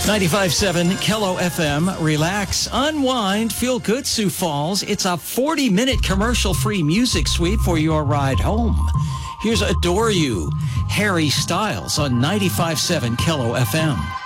95.7 Kello FM. Relax, unwind, feel good, Sioux Falls. It's a 40-minute commercial-free music suite for your ride home. Here's Adore You, Harry Styles on 95.7 Kello FM.